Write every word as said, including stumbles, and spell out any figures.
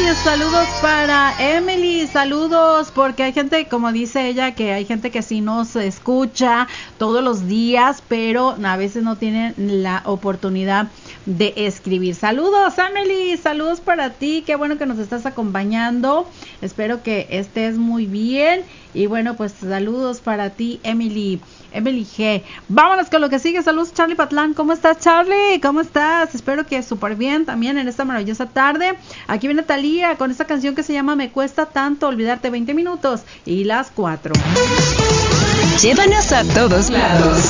saludos para Emily, saludos, porque hay gente, como dice ella, que hay gente que sí nos escucha todos los días, pero a veces no tienen la oportunidad de escribir. Saludos, Emily, saludos para ti, qué bueno que nos estás acompañando, espero que estés muy bien, y bueno, pues saludos para ti, Emily, Emily G. Vámonos con lo que sigue. Saludos, Charlie Patlán. ¿Cómo estás, Charlie? ¿Cómo estás? Espero que súper bien también en esta maravillosa tarde. Aquí viene Thalía con esta canción que se llama Me cuesta tanto olvidarte, veinte minutos y las cuatro. Llévanos a todos lados.